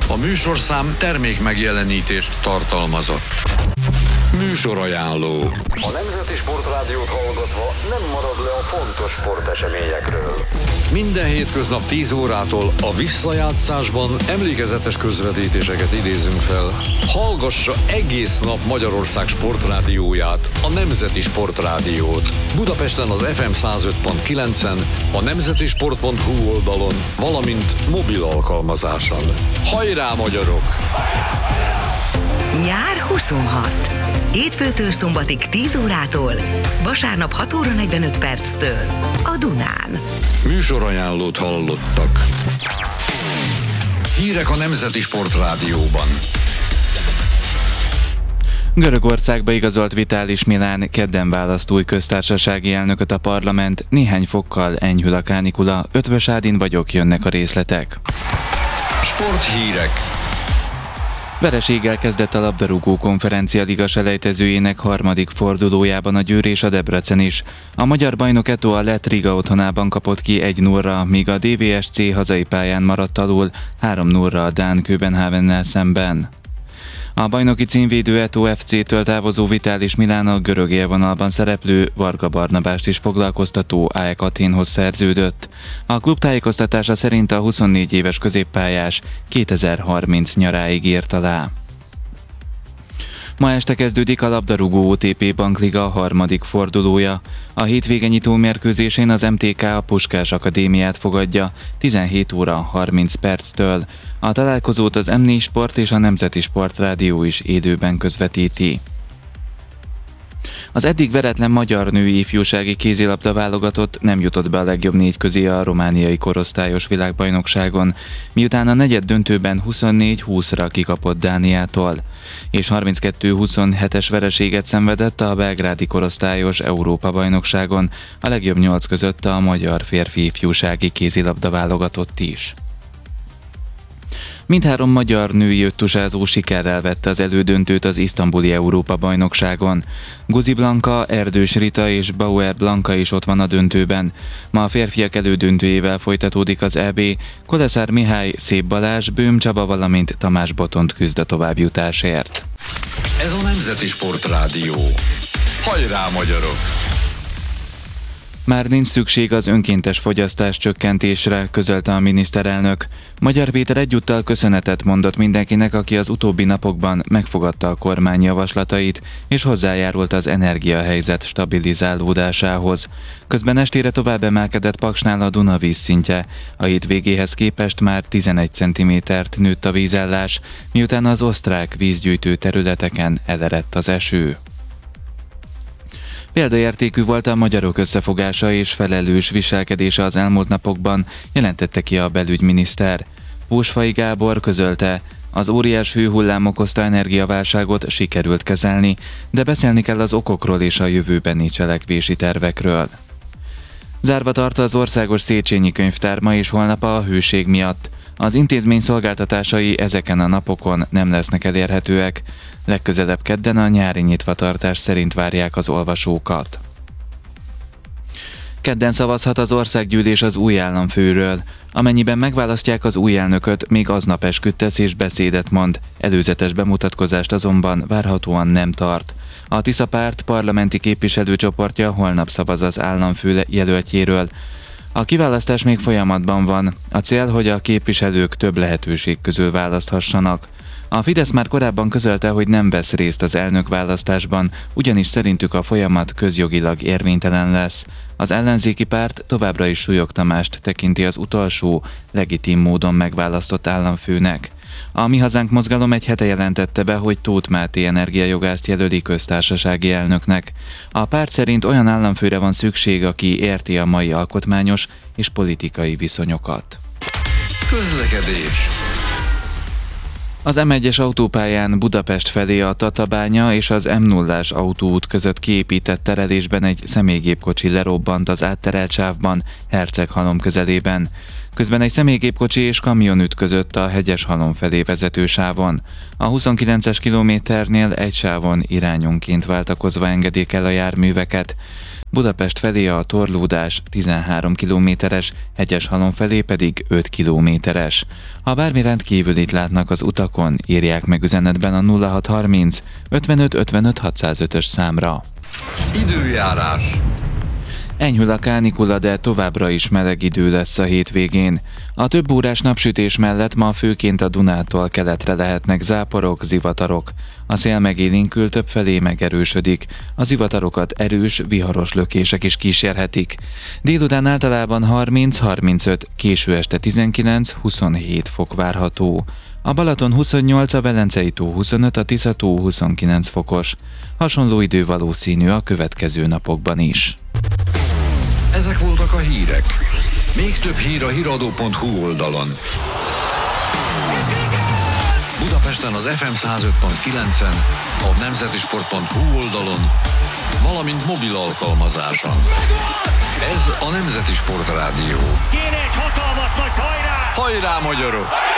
A műsorszám termék megjelenítést tartalmazott. Műsorajánló. A Nemzeti Sportrádiót hallgatva nem marad le a fontos sporteseményekről. Minden hétköznap 10 órától a visszajátszásban emlékezetes közvetítéseket idézünk fel. Hallgassa egész nap Magyarország sportrádióját, a Nemzeti Sportrádiót. Budapesten az FM 105.9-en, a nemzetisport.hu oldalon, valamint mobil alkalmazáson. Hajrá, magyarok! Nyár 26. Hétfőtől szombatig 10 órától, vasárnap 6 óra 45 perctől a Dunán. Műsorajánlót hallottak. Hírek a Nemzeti Sportrádióban. Görögországba igazolt Vitalis Milán kedden választ új köztársasági elnököt a parlament, néhány fokkal enyhül a kánikula, Ötvös Ádin vagyok, jönnek a részletek. Sporthírek. Vereséggel kezdett a labdarúgó konferencia liga selejtezőjének harmadik fordulójában a Győr és a Debrecen is. A magyar bajnok Eto a lett Riga otthonában kapott ki 1-0-ra, míg a DVSC hazai pályán maradt alul 3-0-ra a dán Köbenhavennel szemben. A bajnoki címvédő Eto FC-től távozó Vitalis Milán a görög élvonalban szereplő Varga Barnabást is foglalkoztató AEK Athénhoz szerződött. A klub tájékoztatása szerint a 24 éves középpályás 2030 nyaráig írt alá. Ma este kezdődik a labdarúgó OTP Bankliga harmadik fordulója. A hétvége nyitó mérkőzésén az MTK a Puskás Akadémiát fogadja 17 óra 30 perctől. A találkozót az M4 Sport és a Nemzeti Sportrádió is élőben közvetíti. Az eddig veretlen magyar női ifjúsági kézilabda válogatott nem jutott be a legjobb 4 közé a romániai korosztályos világbajnokságon, miután a negyed döntőben 24-20-ra kikapott Dániától, és 32-27-es vereséget szenvedett a belgrádi korosztályos Európa-bajnokságon, a legjobb 8 között a magyar férfi ifjúsági kézilabda válogatott is. Mindhárom magyar női öttusázó sikerrel vette az elődöntőt az isztambuli Európa-bajnokságon. Guzi Blanka, Erdős Rita és Bauer Blanka is ott van a döntőben. Ma a férfiak elődöntőjével folytatódik az EB. Koleszár Mihály, Szép Balázs, Bőm Csaba, valamint Tamás Botont küzd a továbbjutásért. Ez a Nemzeti Sportrádió. Hajrá, magyarok! Már nincs szükség az önkéntes fogyasztás csökkentésre, közölte a miniszterelnök. Magyar Péter egyúttal köszönetet mondott mindenkinek, aki az utóbbi napokban megfogadta a kormány javaslatait, és hozzájárult az energiahelyzet stabilizálódásához. Közben estére tovább emelkedett Paksnál a Duna vízszintje. A hétvégéhez képest már 11 cm-t nőtt a vízállás, miután az osztrák vízgyűjtő területeken elerett az eső. Példaértékű volt a magyarok összefogása és felelős viselkedése az elmúlt napokban, jelentette ki a belügyminiszter. Pósfai Gábor közölte, az óriás hőhullám okozta energiaválságot sikerült kezelni, de beszélni kell az okokról és a jövőbeni cselekvési tervekről. Zárva tart az Országos Széchenyi Könyvtár ma és holnap a hőség miatt. Az intézmény szolgáltatásai ezeken a napokon nem lesznek elérhetőek. Legközelebb kedden a nyári nyitvatartás szerint várják az olvasókat. Kedden szavazhat az országgyűlés az új államfőről. Amennyiben megválasztják az új elnököt, még aznap esküdtesz és beszédet mond. Előzetes bemutatkozást azonban várhatóan nem tart. A Tisza Párt parlamenti képviselőcsoportja holnap szavaz az államfő jelöltjéről. A kiválasztás még folyamatban van. A cél, hogy a képviselők több lehetőség közül választhassanak. A Fidesz már korábban közölte, hogy nem vesz részt az elnökválasztásban, ugyanis szerintük a folyamat közjogilag érvénytelen lesz. Az ellenzéki párt továbbra is Súlyog Tamást tekinti az utolsó, legitim módon megválasztott államfőnek. A Mi Hazánk mozgalom egy hete jelentette be, hogy Tóth Máté energiajogászt jelöli köztársasági elnöknek. A párt szerint olyan államfőre van szükség, aki érti a mai alkotmányos és politikai viszonyokat. Közlekedés. Az M1-es autópályán Budapest felé a Tatabánya és az M0-ás autóút között kiépített terelésben egy személygépkocsi lerobbant az átterelt sávban, Herceghalom közelében. Közben egy személygépkocsi és kamion ütközött a Hegyeshalom felé vezető sávon. A 29-es kilométernél egy sávon irányonként váltakozva engedik el a járműveket. Budapest felé a torlódás 13 kilométeres, Hegyeshalom felé pedig 5 kilométeres. Ha bármi rendkívülit látnak az utakon, írják meg üzenetben a 0630 55 55 605-ös számra. Időjárás. Enyhül a kánikula, de továbbra is meleg idő lesz a hétvégén. A több órás napsütés mellett ma főként a Dunától keletre lehetnek záporok, zivatarok. A szél megélénkül többfelé megerősödik. A zivatarokat erős, viharos lökések is kísérhetik. Délután általában 30-35, késő este 19-27 fok várható. A Balaton 28, a Velencei tó 25, a Tisza tó 29 fokos. Hasonló idő valószínű a következő napokban is. Ezek voltak a hírek. Még több hír a hiradó.hu oldalon. Budapesten az FM 105.9-en, a nemzetisport.hu oldalon, valamint mobil alkalmazáson. Ez a Nemzeti Sport Rádió. Kéne egy hatalmas nagy hajrá! Hajrá, magyarok!